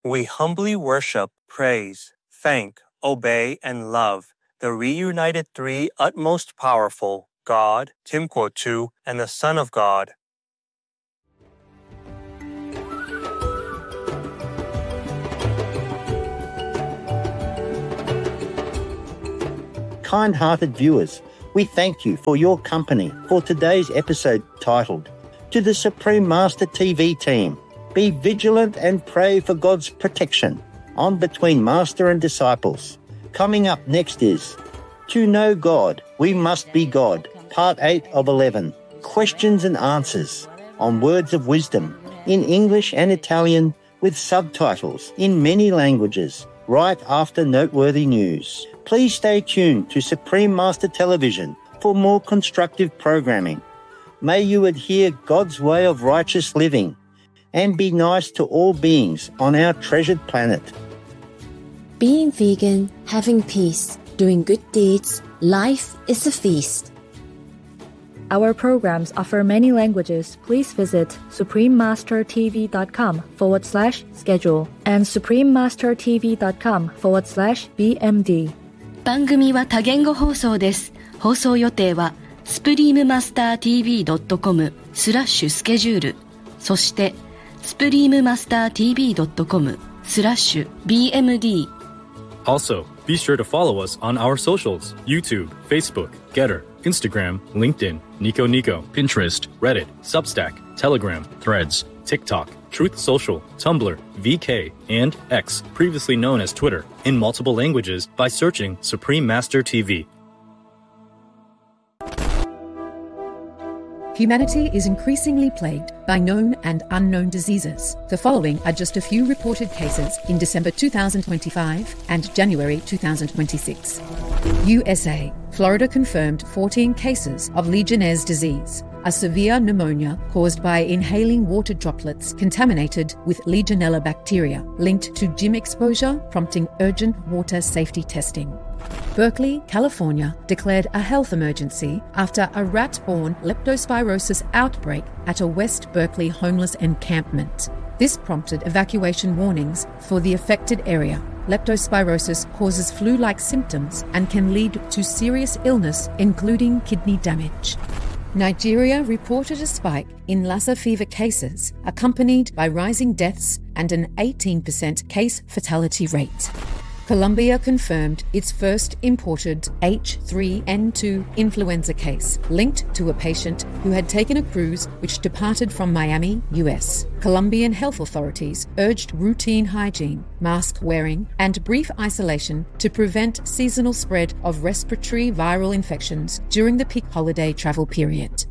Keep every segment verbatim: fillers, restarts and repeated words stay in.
We humbly worship, praise, thank, obey, and love the reunited three utmost powerful, God, Timquotu, and the Son of God. Kind-hearted viewers, we thank you for your company for today's episode titled, To the Supreme Master T V Team, be vigilant and pray for God's protection on Between Master and Disciples. Coming up next is, To Know God, We Must Be God, Part eight of eleven, Questions and Answers on Words of Wisdom in English and Italian with subtitles in many languages right after noteworthy news. Please stay tuned to Supreme Master Television for more constructive programming. May you adhere God's way of righteous living and be nice to all beings on our treasured planet. Being vegan, having peace, doing good deeds, life is a feast. Our programs offer many languages. Please visit suprememastertv.com forward slash schedule and suprememastertv.com forward slash BMD. 番組は多言語放送です。放送予定は スプリームマスターティービードットコム スラッシュスケジュール、そしてスプリームマスターティービードットコム スラッシュ ビーエムディー。 Also, be sure to follow us on our socials: YouTube, Facebook, Getter, Instagram, LinkedIn, Nico Nico, Pinterest, Reddit, Substack, Telegram, Threads, TikTok, Truth Social, Tumblr, V K, and X, previously known as Twitter, in multiple languages by searching Supreme Master T V. Humanity is increasingly plagued by known and unknown diseases. The following are just a few reported cases in December two thousand twenty-five and January two thousand twenty-six. U S A. Florida confirmed fourteen cases of Legionnaire's disease, a severe pneumonia caused by inhaling water droplets contaminated with Legionella bacteria, linked to gym exposure, prompting urgent water safety testing. Berkeley, California, declared a health emergency after a rat-borne leptospirosis outbreak at a West Berkeley homeless encampment. This prompted evacuation warnings for the affected area. Leptospirosis causes flu-like symptoms and can lead to serious illness, including kidney damage. Nigeria reported a spike in Lassa fever cases, accompanied by rising deaths and an eighteen percent case fatality rate. Colombia confirmed its first imported H three N two influenza case, linked to a patient who had taken a cruise which departed from Miami, U S. Colombian health authorities urged routine hygiene, mask wearing, and brief isolation to prevent seasonal spread of respiratory viral infections during the peak holiday travel period.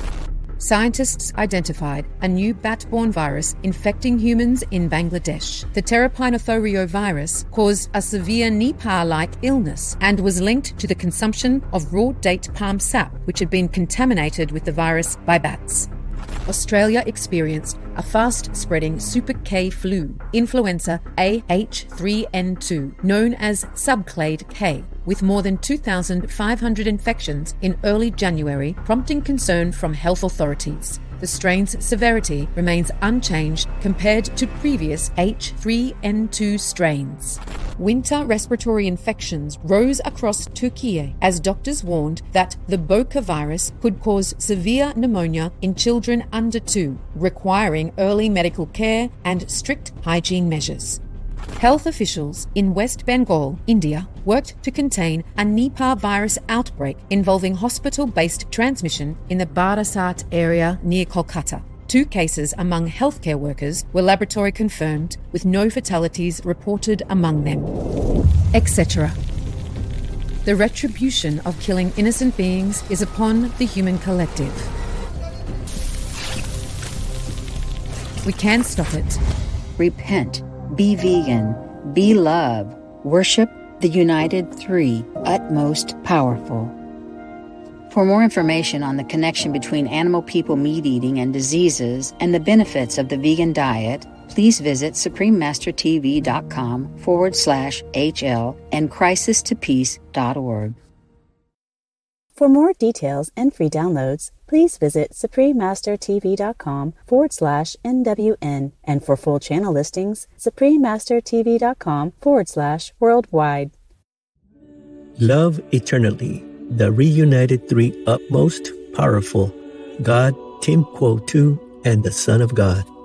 Scientists identified a new bat-borne virus infecting humans in Bangladesh. The Terapinothorio virus caused a severe Nipah-like illness and was linked to the consumption of raw date palm sap, which had been contaminated with the virus by bats. Australia experienced a fast-spreading Super K flu, influenza A H three N two, known as subclade K, with more than two thousand five hundred infections in early January, prompting concern from health authorities. The strain's severity remains unchanged compared to previous H three N two strains. Winter respiratory infections rose across Turkey as doctors warned that the Boca virus could cause severe pneumonia in children under two, requiring early medical care and strict hygiene measures. Health officials in West Bengal, India, worked to contain a Nipah virus outbreak involving hospital-based transmission in the Barasat area near Kolkata. Two cases among healthcare workers were laboratory confirmed, with no fatalities reported among them, et cetera. The retribution of killing innocent beings is upon the human collective. We can stop it. Repent. Be vegan, be love, worship the united three, utmost powerful. For more information on the connection between animal-people meat-eating and diseases and the benefits of the vegan diet, please visit suprememastertv.com forward slash HL and crisis to peace dot org. For more details and free downloads, please visit suprememastertv.com forward slash NWN. And for full channel listings, suprememastertv.com forward slash worldwide. Love eternally, the reunited three utmost powerful, God, Tim Quo two, and the Son of God.